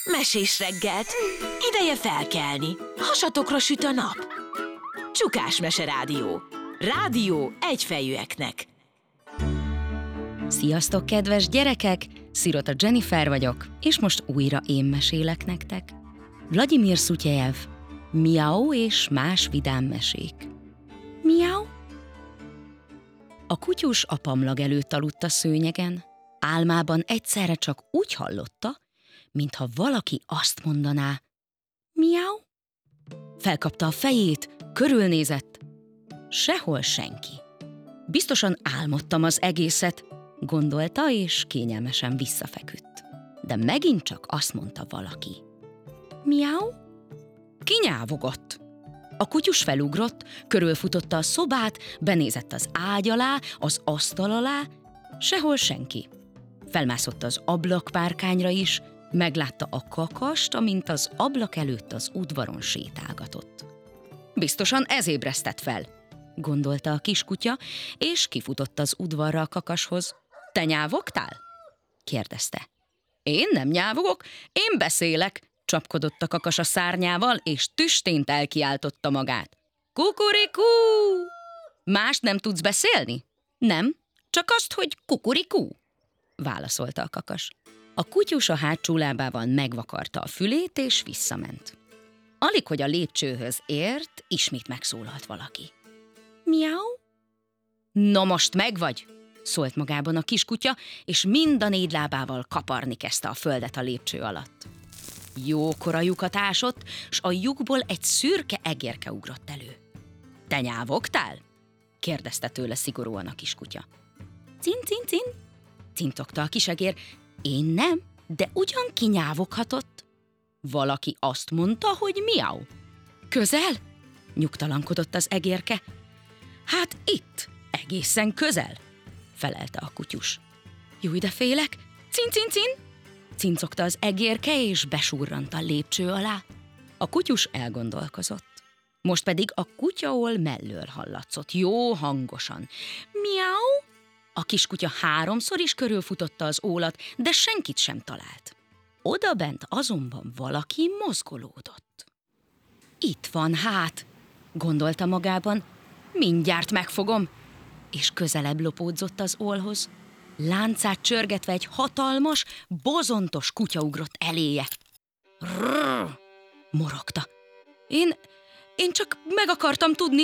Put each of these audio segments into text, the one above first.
Mesés reggelt! Ideje felkelni, hasatokra süt a nap. Csukás Mese Rádió. Rádió egyfejűeknek. Sziasztok, kedves gyerekek! Szirota Jennifer vagyok, és most újra én mesélek nektek. Vladimir Szutyejev, Miau és más vidám mesék. Miau? A kutyus a pamlag előtt aludt a szőnyegen. Álmában egyszerre csak úgy hallotta, mintha valaki azt mondaná, miau? Felkapta a fejét, körülnézett. Sehol senki. Biztosan álmodtam az egészet, gondolta, és kényelmesen visszafeküdt. De megint csak azt mondta valaki. Miau? Kinyávogott. A kutyus felugrott, körülfutotta a szobát, benézett az ágy alá, az asztal alá, sehol senki. Felmászott az ablakpárkányra is, meglátta a kakast, amint az ablak előtt az udvaron sétálgatott. Biztosan ez ébresztett fel, gondolta a kiskutya, és kifutott az udvarra a kakashoz. Te nyávogtál? kérdezte. Én nem nyávogok, én beszélek, csapkodott a kakas a szárnyával, és tüstént elkiáltotta magát. Kukurikú! Mást nem tudsz beszélni? Nem, csak azt, hogy kukurikú, válaszolta a kakas. A kutyus a hátsó lábával megvakarta a fülét, és visszament. Alig, hogy a lépcsőhöz ért, ismét megszólalt valaki. Miau? Na most megvagy, szólt magában a kiskutya, és mind a 4 lábával kaparni kezdte a földet a lépcső alatt. Jókora lyukat ásott, s a lyukból egy szürke egérke ugrott elő. Te nyávogtál? kérdezte tőle szigorúan a kiskutya. Cin, cin, cin, cincogta a kisegér. Én nem, de ugyan kinyávoghatott. Valaki azt mondta, hogy miau. Közel? Nyugtalankodott az egérke. Hát itt, egészen közel, felelte a kutyus. Júj, de félek, cin, cin, cin, cincogta az egérke, és besurrant a lépcső alá. A kutyus elgondolkozott. Most pedig a kutyaol mellől hallatszott, jó hangosan. Miau! A kiskutya 3-szor is körülfutotta az ólat, de senkit sem talált. Odabent azonban valaki mozgolódott. Itt van hát, gondolta magában, mindjárt megfogom, és közelebb lopódzott az ólhoz. Láncát csörgetve egy hatalmas, bozontos kutya ugrott eléje. Rrrr, morogta. Én csak meg akartam tudni.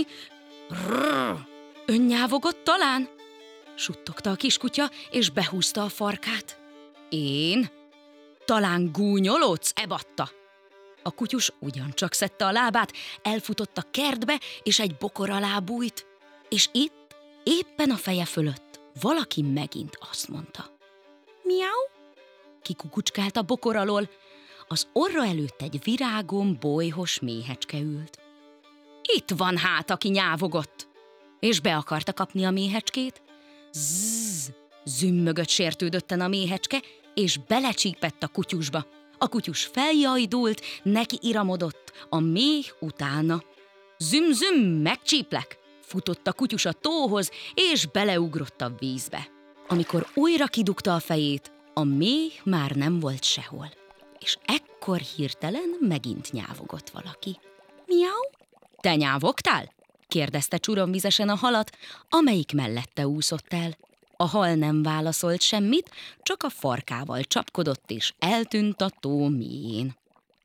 Rrrr, ön nyávogott talán? Suttogta a kiskutya, és behúzta a farkát. Én? Talán gúnyolódsz, ebatta? A kutyus ugyancsak szedte a lábát, elfutott a kertbe, és egy bokor alá bújt. És itt, éppen a feje fölött, valaki megint azt mondta. Miau? Kikukucskált a bokor alól. Az orra előtt egy virágon bolyhos méhecske ült. Itt van hát, aki nyávogott, és be akarta kapni a méhecskét. Zzz, zümmögött sértődötten a méhecske, és belecsípett a kutyusba. A kutyus feljajdult, neki iramodott, a méh utána. Züm-züm, megcsíplek! Futott a kutyus a tóhoz, és beleugrott a vízbe. Amikor újra kidugta a fejét, a méh már nem volt sehol. És ekkor hirtelen megint nyávogott valaki. Miau? Te nyávogtál? kérdezte csuromvizesen a halat, amelyik mellette úszott el. A hal nem válaszolt semmit, csak a farkával csapkodott, és eltűnt a tó mélyén.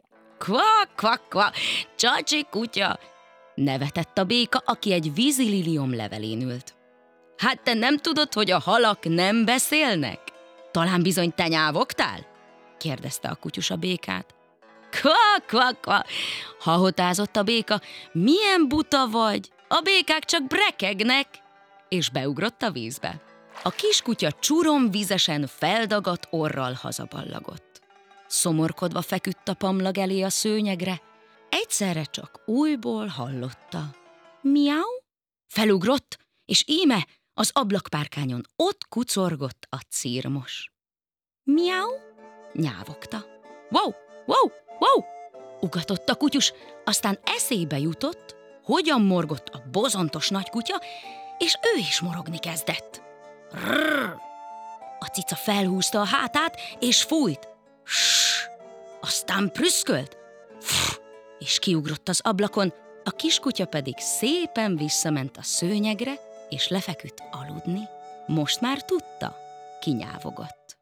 Kvak, kvak, kvak, csacsi kutya! Nevetett a béka, aki egy vízililiom levelén ült. Hát te nem tudod, hogy a halak nem beszélnek? Talán bizony te nyávogtál? kérdezte a kutyus a békát. Kvak, kvak, kvak! Hahotázott a béka. Milyen buta vagy? A békák csak brekegnek! És beugrott a vízbe. A kiskutya csuromvizesen feldagadt orral hazaballagott. Szomorkodva feküdt a pamlag elé a szőnyegre, egyszerre csak újból hallotta. Miau? Felugrott, és íme az ablakpárkányon ott kucorgott a cirmos. Miau? Nyávogta. Wow, wow, wow! Ugatott a kutyus, aztán eszébe jutott, hogyan morgott a bozontos nagy kutya, és ő is morogni kezdett. Rrrr! A cica felhúzta a hátát, és fújt. Ssss! aztán prüszkölt, és kiugrott az ablakon, a kiskutya pedig szépen visszament a szőnyegre, és lefeküdt aludni. Most már tudta, kinyávogott.